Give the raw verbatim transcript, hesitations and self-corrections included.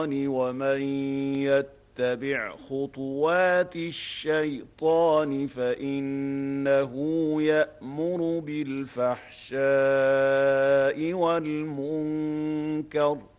ومن يتبع خطوات الشيطان فإنه يأمر بالفحشاء والمنكر